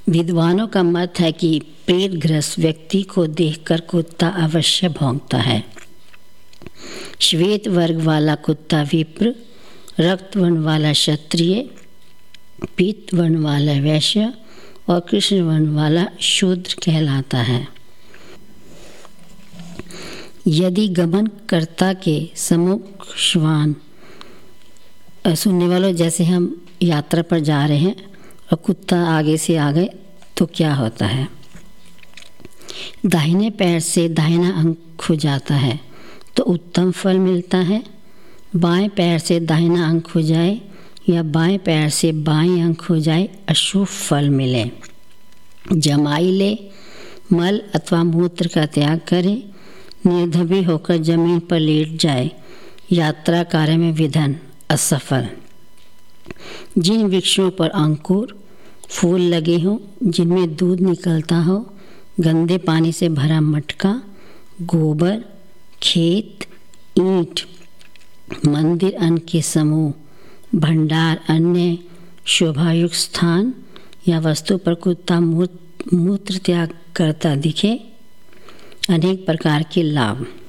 विद्वानों का मत है कि प्रेतग्रस्त व्यक्ति को देखकर कुत्ता अवश्य भौंकता है। श्वेत वर्ग वाला कुत्ता विप्र, रक्त वर्ण वाला क्षत्रिय, पीत वर्ण वाला वैश्य और कृष्ण वर्ण वाला शूद्र कहलाता है। यदि गमनकर्ता के सम्मुख श्वान, सुनने वालों, जैसे हम यात्रा पर जा रहे हैं और कुत्ता आगे से आ गए तो क्या होता है? दाहिने पैर से दाहिना अंग खो जाता है तो उत्तम फल मिलता है। बाएं पैर से दाहिना अंग खो जाए या बाएं पैर से बाएं अंग खो जाए, अशुभ फल मिले। जमाई ले, मल अथवा मूत्र का त्याग करें, निर्धवी होकर जमीन पर लेट जाए, यात्रा कार्य में विघ्न, असफल। जिन वृक्षों पर अंकुर फूल लगे हों, जिनमें दूध निकलता हो, गंदे पानी से भरा मटका, गोबर, खेत, ईंट, मंदिर, अन्न के समूह, भंडार, अन्य शोभायुक्त स्थान या वस्तु पर कुत्ता मूत्र त्याग करता दिखे, अनेक प्रकार के लाभ।